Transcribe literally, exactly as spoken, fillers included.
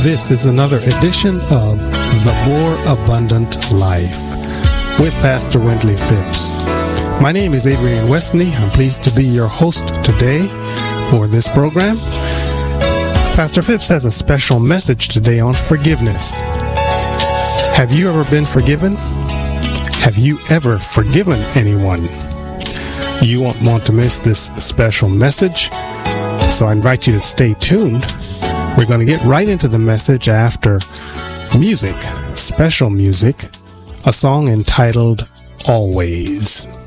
This is another edition of The More Abundant Life with Pastor Wendley Phipps. My name is Adrian Westney. I'm pleased to be your host today for this program. Pastor Phipps has a special message today on forgiveness. Have you ever been forgiven? Have you ever forgiven anyone? You won't want to miss this special message, so I invite you to stay tuned. We're going to get right into the message after music, special music, a song entitled Always.